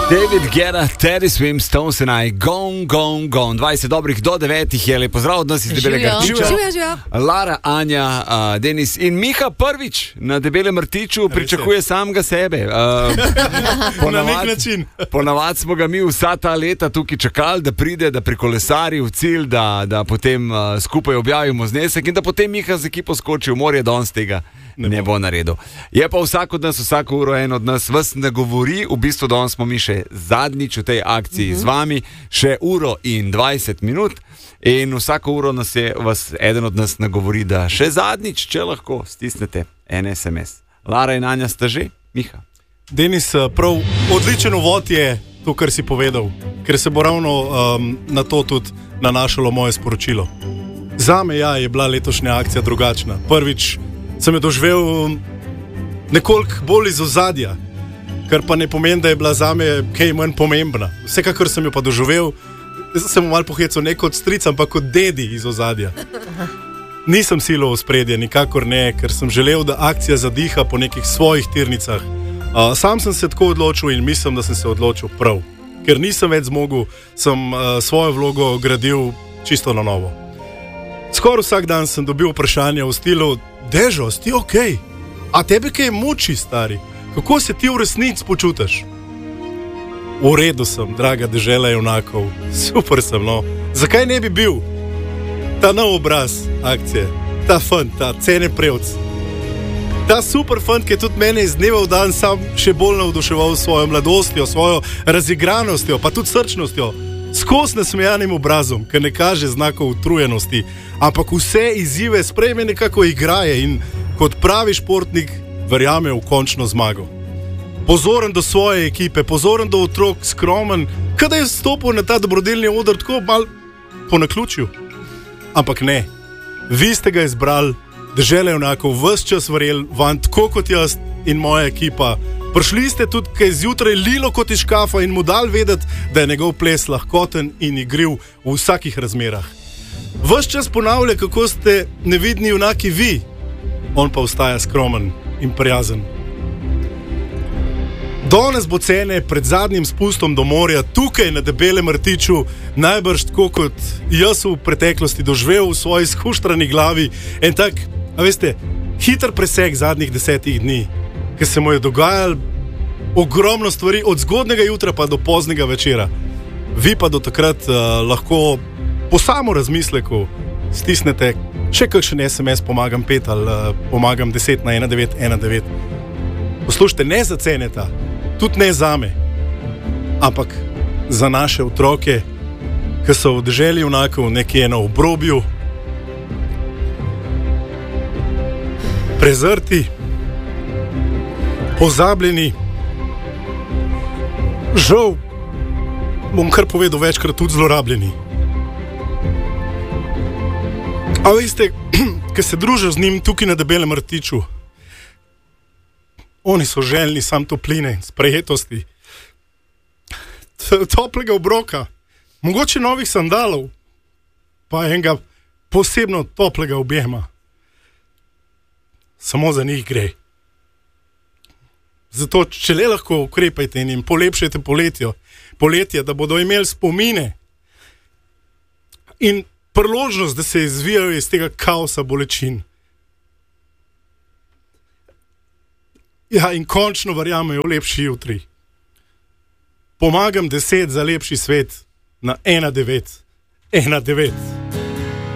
David Guetta, Teddy Swims, Stones and I, Gone, Gone, Gone. 20 dobrih do 9 je lepo zdrav od nas iz Debelega Rtiča. Živijo. Lara, Anja, Denis in Miha prvič na Debelem Rtiču pričakuje samega sebe. Na nek način. Ponavadi smo ga mi vsa ta leta tukaj čakali, da pride, da prikolesari v cilj, da potem skupaj objavimo znesek in da potem Miha z ekipo skoči v morje, danes tega ne bo naredil. Je pa vsak od nas, vsako uro en od nas vas nagovori, v bistvu danes smo mi še zadnjič v tej akciji z vami, še uro in 20 minut in vsako uro vas eden od nas nagovori, da še zadnjič, če lahko, stisnete en SMS. Lara in Anja sta že, Miha. Denis, prav odličen uvod je to, kar si povedal, ker se bo ravno na to tudi nanašalo moje sporočilo. Zame je bila letošnja akcija drugačna. Prvič sem jo doživel nekoliko bolj iz ozadja, kar pa ne pomeni, da je bila zame kaj manj pomembna. Vsekakor sem jo pa doživel, sem malo pohecel ne kot stric, ampak kot dedi iz ozadja. Nisem silil v spredje, nikakor ne, ker sem želel, da akcija zadiha po nekih svojih tirnicah. Sam sem se tako odločil in mislim, da sem se odločil prav. Ker nisem več zmogel, sem svojo vlogo gradil čisto na novo. Skoraj vsak dan sem dobil vprašanje v stilu: Dežo, si ti okej? A tebe kaj muči, stari? Kako se ti v resnici počutiš? V redu sem, draga dežela junakov. Super sem, no. Zakaj ne bi bil? Ta nov obraz akcije, ta fant, ta cene prevc. Ta super fant, ki je tudi mene iz dneva v dan sam še bolj navduševal svojo mladostjo, svojo razigranostjo, pa tudi srčnostjo. Skos nasmejanim obrazom, ki ne kaže znakov utrujenosti, ampak vse izzive sprejme nekako igraje in kot pravi športnik verjame v končno zmago. Pozoren do svoje ekipe, pozoren do otrok, skromen, kada je stopil na ta dobrodelni oder tako mal po naključju. Ampak ne, vi ste ga izbrali, dežela junakov, ves čas verjel van, tako kot jaz in moja ekipa. Prišli ste tudi kaj zjutraj lilo kot iz škafa in mu dal vedeti, da je njegov ples lahkoten in igriv v vsakih razmerah. Ves čas ponavlja, kako ste nevidni junaki vi, on pa ostaja skromen in prijazen. Danes bo cene pred zadnjim spustom do morja, tukaj na Debelem Rtiču, najbrž tako kot jaz v preteklosti doživel v svoji skuštrani glavi en tak, a veste, hiter preseg zadnjih 10 dni, ki se mu je dogajalo ogromno stvari od zgodnega jutra pa do poznega večera. Vi pa do takrat lahko po samo razmisleku stisnete še kakšen SMS pomagam 5 ali pomagam 10 na 1919. Poslušajte, ne za ceneta, tudi ne zame, ampak za naše otroke, ki so v deželi junakov nekje na obrobju, prezrti, pozabljeni, žal, bom kar povedal večkrat, tudi zlorabljeni. A veste, ki se družijo z njim tukaj na Debelem Rtiču, oni so željni sam topline, sprejetosti, toplega obroka, mogoče novih sandalov, pa enega posebno toplega objema. Samo za njih gre. Zato, če le lahko ukrepajte in jim polepšajte poletje, da bodo imeli spomine in priložnost, da se izvijajo iz tega kaosa bolečin. Ja, in končno verjamejo v lepši jutri. Pomagam 10 za lepši svet na 1919.